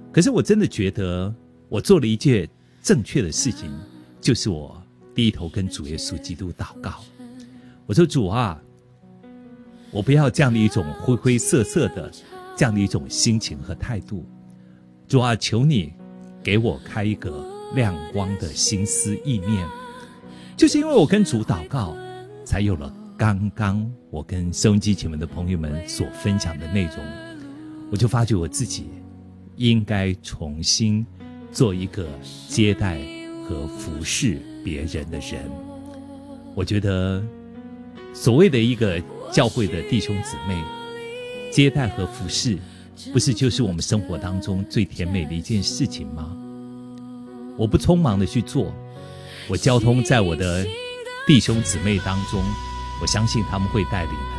可是我真的觉得我做了一件正确的事情，就是我低头跟主耶稣基督祷告。我说主啊，我不要这样的一种灰灰色色的这样的一种心情和态度。主啊，求你给我开一个亮光的心思意念。就是因为我跟主祷告，才有了刚刚我跟收音机前面的朋友们所分享的内容。我就发觉我自己应该重新做一个接待和服侍别人的人。我觉得所谓的一个教会的弟兄姊妹，接待和服侍不是就是我们生活当中最甜美的一件事情吗？我不匆忙的去做，我交通在我的弟兄姊妹当中，我相信他们会带领